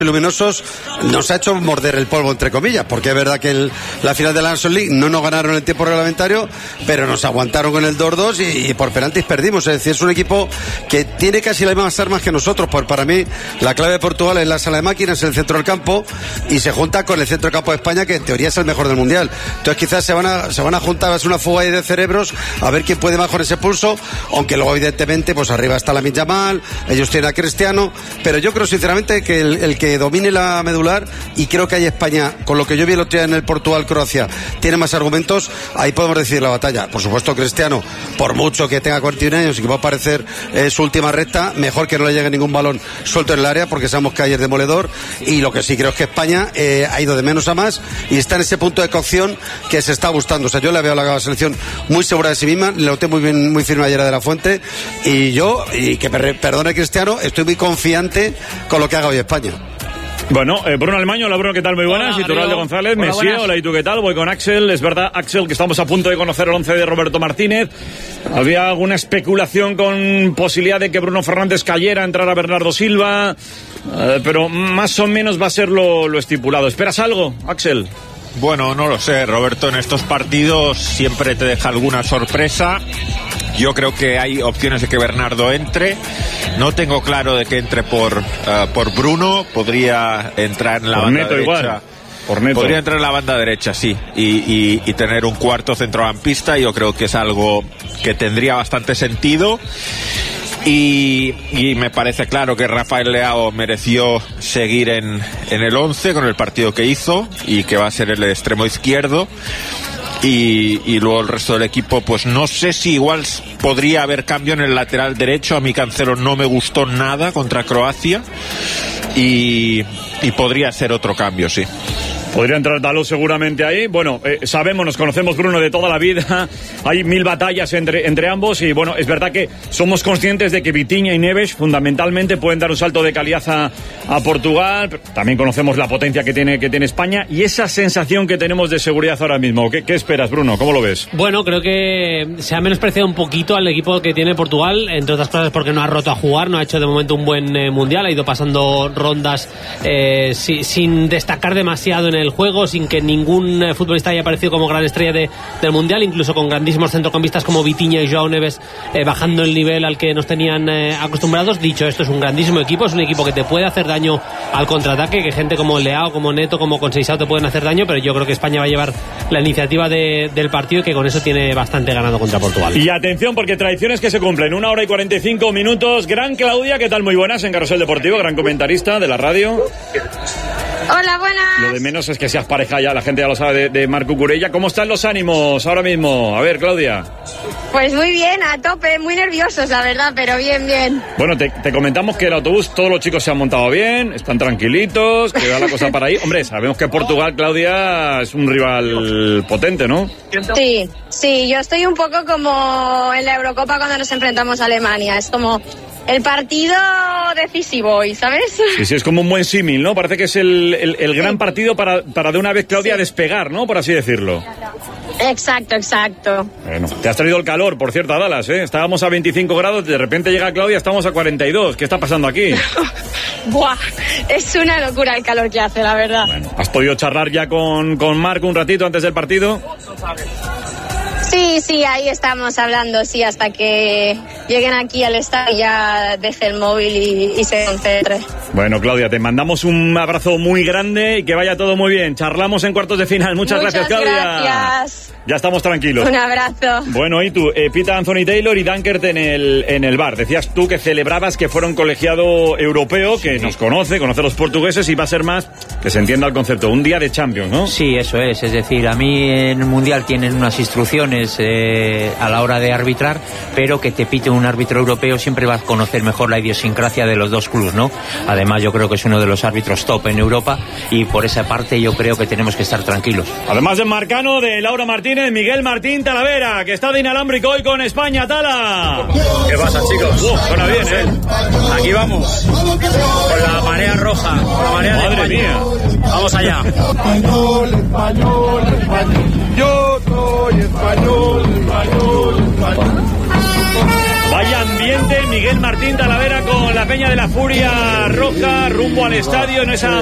luminosos nos ha hecho morder el polvo, entre comillas, porque es verdad que la final de la Nations League no nos ganaron el tiempo reglamentario, pero nos aguantaron con el 2-2 y por penaltis perdimos. Es decir, es un equipo que tiene casi las mismas armas que nosotros. Para mí la clave de Portugal es la sala de máquinas, el centro del campo, y se junta con el centro del campo de España, que en teoría es el mejor del mundial. Entonces quizás se van a juntar, va a ser una fuga ahí de cerebros, a ver quién puede más con ese pulso, aunque luego evidentemente pues arriba está Lamine Yamal, ellos tienen a Cristiano, pero yo creo sinceramente que el que domine la medular, y creo que ahí España, con lo que yo vi el otro día en el Portugal-Croacia, tiene más argumentos, ahí podemos decidir la batalla. Por supuesto, Cristiano, por mucho que tenga 41 años y que va a parecer su última recta, mejor que no le llegue ningún balón suelto en el área, porque sabemos que ayer es demoledor, y lo que sí creo es que España ha ido de menos a más y está en ese punto de cocción que se está gustando. O sea, yo le veo a la selección muy segura de sí misma, le noté muy bien, muy firme ayer a De La Fuente, y que perdone Cristiano, estoy muy confiante con lo que haga hoy España. Bueno, Bruno Alemaño, hola Bruno, ¿qué tal? Muy buenas. Hola, y Turralde González, hola, Mesía, hola, ¿y tú qué tal? Voy con Axel. Es verdad, Axel, que estamos a punto de conocer el 11 de Roberto Martínez. Había alguna especulación con posibilidad de que Bruno Fernández cayera, entrara Bernardo Silva, pero más o menos va a ser lo estipulado. ¿Esperas algo, Axel? Bueno, no lo sé, Roberto, en estos partidos siempre te deja alguna sorpresa. Yo creo que hay opciones de que Bernardo entre. No tengo claro de que entre por Bruno. Podría entrar en la banda derecha. Igual. Podría entrar en la banda derecha, sí, y tener un cuarto centrocampista. Yo creo que es algo que tendría bastante sentido. Y me parece claro que Rafael Leao mereció seguir en el 11 con el partido que hizo, y que va a ser el extremo izquierdo. Y luego el resto del equipo, pues no sé si igual podría haber cambio en el lateral derecho. A mí Cancelo no me gustó nada contra Croacia, y podría ser otro cambio, sí. Podría entrar Dalot seguramente ahí. Bueno, sabemos, nos conocemos, Bruno, de toda la vida. Hay 1000 batallas entre ambos, y bueno, es verdad que somos conscientes de que Vitinha y Neves fundamentalmente pueden dar un salto de calidad a Portugal. Pero también conocemos la potencia que tiene España y esa sensación que tenemos de seguridad ahora mismo. ¿Qué esperas, Bruno? ¿Cómo lo ves? Bueno, creo que se ha menospreciado un poquito al equipo que tiene Portugal, entre otras cosas porque no ha roto a jugar, no ha hecho de momento un buen mundial, ha ido pasando rondas sin destacar demasiado en el juego, sin que ningún futbolista haya aparecido como gran estrella del mundial, incluso con grandísimos centrocampistas como Vitinha y Joao Neves bajando el nivel al que nos tenían acostumbrados. Dicho esto, es un grandísimo equipo, es un equipo que te puede hacer daño al contraataque, que gente como Leao, como Neto, como Conceição te pueden hacer daño, pero yo creo que España va a llevar la iniciativa del partido, y que con eso tiene bastante ganado contra Portugal. Y atención, porque tradiciones que se cumplen, 1 hora y 45 minutos. Gran Claudia, ¿qué tal? Muy buenas en Carrusel Deportivo, gran comentarista de la radio. Hola, buenas. Lo de menos es que seas pareja ya, la gente ya lo sabe, de Marc Cucurella. ¿Cómo están los ánimos ahora mismo? A ver, Claudia. Pues muy bien, a tope, muy nerviosos, la verdad, pero bien, bien. Bueno, te comentamos que el autobús, todos los chicos se han montado bien, están tranquilitos, que va la cosa para ahí. Hombre, sabemos que Portugal, Claudia, es un rival potente, ¿no? Sí, yo estoy un poco como en la Eurocopa cuando nos enfrentamos a Alemania. Es como el partido decisivo hoy, ¿sabes? Sí, es como un buen símil, ¿no? Parece que es el gran partido para de una vez, Claudia, despegar, ¿no? Por así decirlo. Exacto. Bueno, te has traído el calor, por cierto, a Dallas, ¿eh? Estábamos a 25 grados, de repente llega Claudia, estamos a 42. ¿Qué está pasando aquí? Buah, es una locura el calor que hace, la verdad. Bueno, ¿has podido charlar ya con Marc un ratito antes del partido? Sí, ahí estamos hablando, sí, hasta que lleguen aquí al estadio y ya deje el móvil y se concentre. Bueno, Claudia, te mandamos un abrazo muy grande y que vaya todo muy bien. Charlamos en cuartos de final. Muchas gracias, Claudia. Gracias. Ya estamos tranquilos. Un abrazo. Bueno, y tú, pita Anthony Taylor y Dunkert en el bar. Decías tú que celebrabas que fuera un colegiado europeo que nos conoce a los portugueses, y va a ser más, que se entienda el concepto, un día de Champions, ¿no? Sí, eso es decir, a mí en el Mundial tienen unas instrucciones a la hora de arbitrar, pero que te pite un árbitro europeo siempre va a conocer mejor la idiosincrasia de los dos clubes, ¿no? Además, yo creo que es uno de los árbitros top en Europa, y por esa parte yo creo que tenemos que estar tranquilos. Además del Marcano, de Laura Martínez, Miguel Martín Talavera, que está de inalámbrico hoy con España. Tala. ¿Qué pasa, chicos? Suena bien, ¿eh? Aquí vamos, con la marea roja, con la marea de España. Madre mía. Vamos allá. Español, yo soy español. Vaya ambiente, Miguel Martín Talavera con la Peña de la Furia Roja rumbo al estadio en esa